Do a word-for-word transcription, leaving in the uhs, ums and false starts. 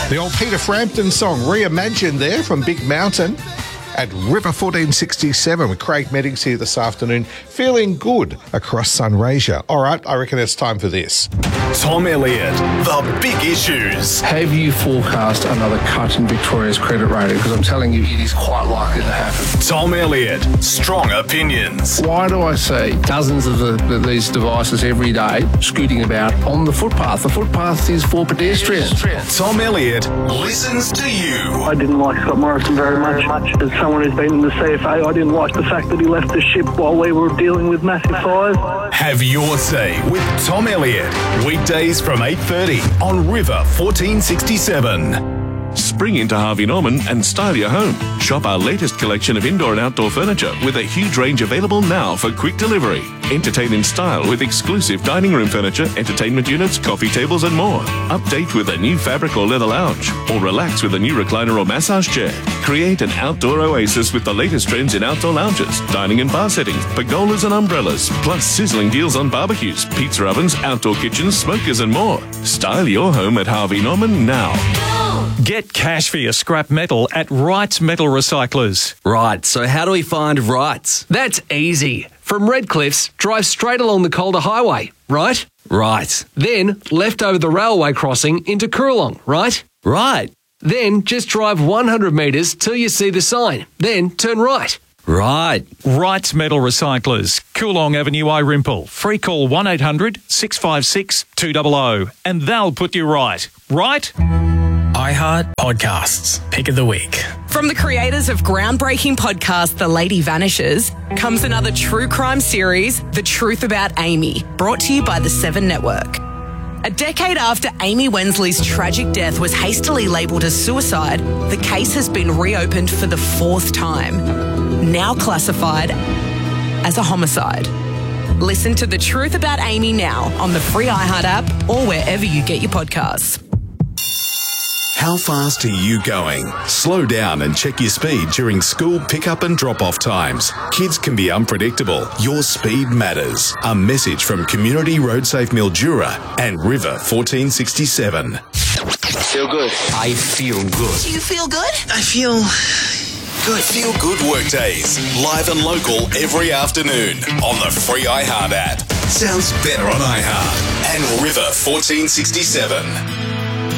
The old Peter Frampton song, reimagined there from Big Mountain at River fourteen sixty-seven with Craig Meddings here this afternoon, feeling good across Sunraysia. All right, I reckon it's time for this. Tom Elliott, the big issues. Have you forecast another cut in Victoria's credit rating? Because I'm telling you, it is quite likely to happen. Tom Elliott, strong opinions. Why do I see dozens of the, the, these devices every day scooting about on the footpath? The footpath is for pedestrians. Tom Elliott listens to you. I didn't like Scott Morrison very much. As someone who's been in the C F A, I didn't like the fact that he left the ship while we were dealing with massive fires. Have your say with Tom Elliott. Weekdays from eight thirty on River fourteen sixty-seven. Spring into Harvey Norman and style your home. Shop our latest collection of indoor and outdoor furniture with a huge range available now for quick delivery. Entertain in style with exclusive dining room furniture, entertainment units, coffee tables and more. Update with a new fabric or leather lounge, or relax with a new recliner or massage chair. Create an outdoor oasis with the latest trends in outdoor lounges, dining and bar settings, pergolas and umbrellas, plus sizzling deals on barbecues, pizza ovens, outdoor kitchens, smokers and more. Style your home at Harvey Norman now. Get cash for your scrap metal at Wrights Metal Recyclers. Right, so how do we find Wrights? That's easy. From Redcliffs, drive straight along the Calder Highway, right? Right. Then left over the railway crossing into Coorong, right? Right. Then just drive one hundred metres till you see the sign. Then turn right. Right. Wrights Metal Recyclers, Coorong Avenue, Irimple. Free call one eight hundred six five six two hundred and they'll put you right. Right? iHeart Podcasts, Pick of the Week. From the creators of groundbreaking podcast The Lady Vanishes comes another true crime series, The Truth About Amy, brought to you by the Seven Network. A decade after Amy Wensley's tragic death was hastily labelled as suicide, the case has been reopened for the fourth time, now classified as a homicide. Listen to The Truth About Amy now on the free iHeart app or wherever you get your podcasts. How fast are you going? Slow down and check your speed during school pickup and drop-off times. Kids can be unpredictable. Your speed matters. A message from Community Road Safe Mildura and River fourteen sixty-seven. Feel good. I feel good. Do you feel good? I feel good. Feel Good Workdays, live and local every afternoon on the free iHeart app. Sounds better on iHeart and River fourteen sixty-seven.